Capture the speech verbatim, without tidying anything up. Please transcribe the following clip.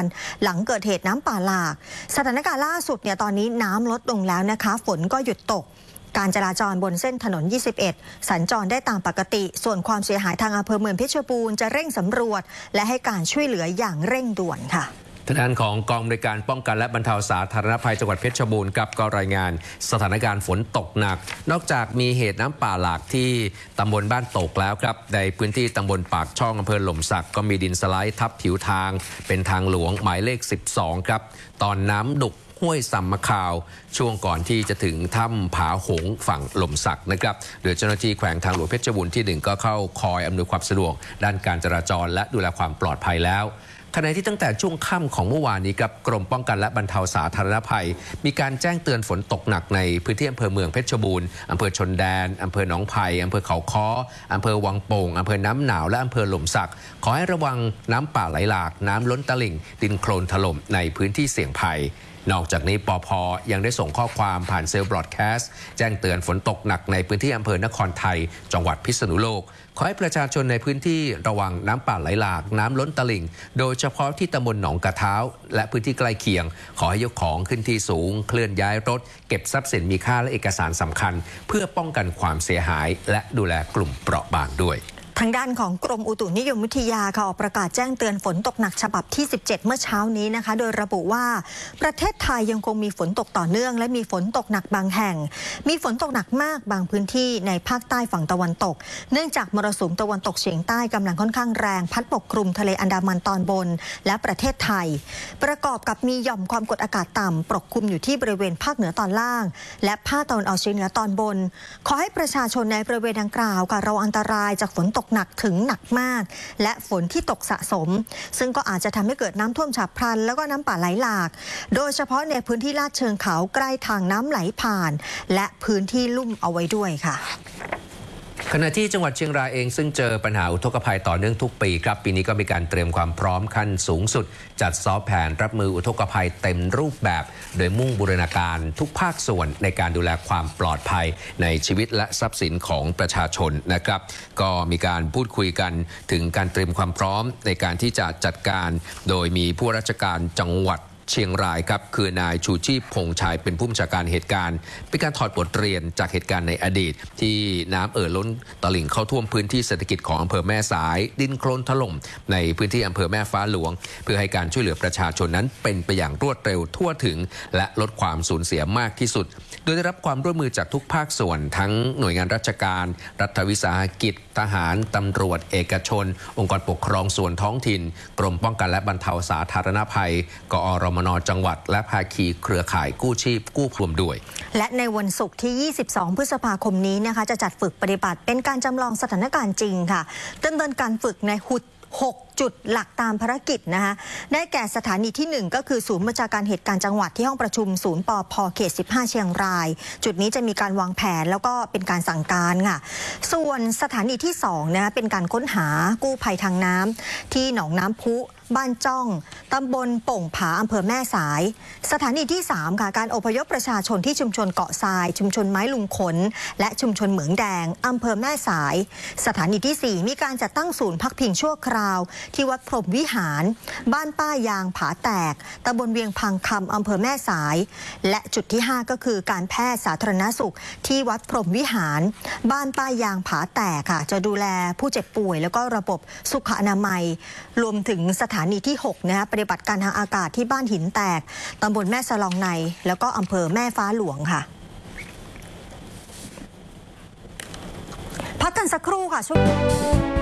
หลังเกิดเหตุน้ำป่าหลากสถานการณ์ล่าสุดเนี่ยตอนนี้น้ำลดลงแล้วนะคะฝนก็หยุดตกการจราจรบนเส้นถนนยี่สิบเอ็ดสัญจรได้ตามปกติส่วนความเสียหายทางอำเภอเมืองเพชรบูรณ์จะเร่งสำรวจและให้การช่วยเหลืออย่างเร่งด่วนค่ะทางด้านของกองบริการป้องกันและบรรเทาสาธารณภัยจังหวัดเพชรบูรณ์กับก็รายงานสถานการณ์ฝนตกหนักนอกจากมีเหตุน้ำป่าหลากที่ตำบลบ้านโตกแล้วครับในพื้นที่ตำบลปากช่องอำเภอหล่มสักก็มีดินสไลด์ทับผิวทางเป็นทางหลวงหมายเลขสิบสองครับตอนน้ำดุกห้วยสัมมะขาวช่วงก่อนที่จะถึงถ้ำผาหงฝั่งหล่มสักนะครับโดยเจ้าหน้าที่แขวงทางหลวงเพชรบูรณ์ที่หนึ่งก็เข้าคอยอำนวยความสะดวกด้านการจราจรและดูแลความปลอดภัยแล้วขณะที่ตั้งแต่ช่วงค่ำของเมื่อวานนี้กับกรมป้องกันและบรรเทาสาธารณภัยมีการแจ้งเตือนฝนตกหนักในพื้นที่อำเภอเมืองเพชรบูรณ์อำเภอชนแดนอำเภอหนองไผ่อำเภอเขาค้ออำเภอวังโป่งอำเภอน้ำหนาวและอำเภอหล่มสักขอให้ระวังน้ำป่าไหลหลากน้ำล้นตลิ่งดินโคลนถล่มในพื้นที่เสี่ยงภัยนอกจากนี้ปภ.ยังได้ส่งข้อความผ่านเซลล์บรอดแคสต์แจ้งเตือนฝนตกหนักในพื้นที่อำเภอนครไทยจังหวัดพิษณุโลกขอให้ประชาชนในพื้นที่ระวังน้ำป่าไหลหลากน้ำล้นตลิ่งโดยเฉพาะที่ตำบลหนองกระเท้าและพื้นที่ใกล้เคียงขอให้ยกของขึ้นที่สูงเคลื่อนย้ายรถเก็บทรัพย์สินมีค่าและเอกสารสำคัญเพื่อป้องกันความเสียหายและดูแลกลุ่มเปราะบางด้วยทางด้านของกรมอุตุนิยมวิทยาค่ะออกประกาศแจ้งเตือนฝนตกหนักฉบับที่สิบเจ็ดเมื่อเช้านี้นะคะโดยระบุว่าประเทศไทยยังคงมีฝนตกต่อเนื่องและมีฝนตกหนักบางแห่งมีฝนตกหนักมากบางพื้นที่ในภาคใต้ฝั่งตะวันตกเนื่องจากมรสุมตะวันตกเฉียงใต้กำลังค่อนข้างแรงพัดปกคลุมทะเลอันดามันตอนบนและประเทศไทยประกอบกับมีหย่อมความกดอากาศต่ำปกคลุมอยู่ที่บริเวณภาคเหนือตอนล่างและภาคตะวันออกเฉียงเหนือตอนบนขอให้ประชาชนในบริเวณดังกล่าวค่ะระวังอันตรายจากฝนตกหนักถึงหนักมากและฝนที่ตกสะสมซึ่งก็อาจจะทำให้เกิดน้ำท่วมฉับพลันแล้วก็น้ำป่าไหลหลากโดยเฉพาะในพื้นที่ลาดเชิงเขาใกล้ทางน้ำไหลผ่านและพื้นที่ลุ่มเอาไว้ด้วยค่ะขณะที่จังหวัดเชียงรายเองซึ่งเจอปัญหาอุทกภัยต่อเนื่องทุกปีครับปีนี้ก็มีการเตรียมความพร้อมขั้นสูงสุดจัดซ้อมแผนรับมืออุทกภัยเต็มรูปแบบโดยมุ่งบูรณาการทุกภาคส่วนในการดูแลความปลอดภัยในชีวิตและทรัพย์สินของประชาชนนะครับก็มีการพูดคุยกันถึงการเตรียมความพร้อมในการที่จะจัดการโดยมีผู้ราชการจังหวัดเชียงรายครับคือนายชูชีพพงษ์ชัยเป็นผู้บัญชาการเหตุการณ์เป็นการถอดบทเรียนจากเหตุการณ์ในอดีตที่น้ำเอ่อล้นตลิ่งเข้าท่วมพื้นที่เศรษฐกิจของอำเภอแม่สายดินโคลนถล่มในพื้นที่อำเภอแม่ฟ้าหลวงเพื่อให้การช่วยเหลือประชาชนนั้นเป็นไปอย่างรวดเร็วทั่วถึงและลดความสูญเสียมากที่สุดโดยได้รับความร่วมมือจากทุกภาคส่วนทั้งหน่วยงานราชการรัฐวิสาหกิจทหารตำรวจเอกชนองค์กรปกครองส่วนท้องถิ่นกรมป้องกันและบรรเทาสาธารณภัยกอรมน.จังหวัดและภาคีเครือข่ายกู้ชีพกู้รวมด้วยและในวันศุกร์ที่ยี่สิบสองพฤษภาคมนี้นะคะจะจัดฝึกปฏิบัติเป็นการจำลองสถานการณ์จริงค่ะดำเนินการฝึกในหุดหกจุดหลักตามภารกิจนะคะได้แก่สถานีที่หนึ่งก็คือศูนย์บัญชาการเหตุการณ์จังหวัดที่ห้องประชุมศูนย์ปภ.เขตสิบห้าเชียงรายจุดนี้จะมีการวางแผนแล้วก็เป็นการสั่งการค่ะส่วนสถานีที่สองนะคะเป็นการค้นหากู้ภัยทางน้ำที่หนองน้ำพุบ้านจ้องตำบลโป่งผาอำเภอแม่สายสถานีที่สามค่ะการอพยพประชาชนที่ชุมชนเกาะทรายชุมชนไม้ลุงขนและชุมชนเหมืองแดงอำเภอแม่สายสถานีที่สี่มีการจัดตั้งศูนย์พักพิงชั่วคราวที่วัดพรหมวิหารบ้านป้ายางผาแตกตำบลเวียงพังคำอำเภอแม่สายและจุดที่ห้าก็คือการแพทย์สาธารณสุขที่วัดพรหมวิหารบ้านป้ายางผาแตกค่ะจะดูแลผู้เจ็บป่วยแล้วก็ระบบสุขอนามัยรวมถึงสถานีที่หกนะคะปฏิบัติการทางอากาศที่บ้านหินแตกตำบลแม่สลองในแล้วก็อำเภอแม่ฟ้าหลวงค่ะพักกันสักครู่ค่ะช่วง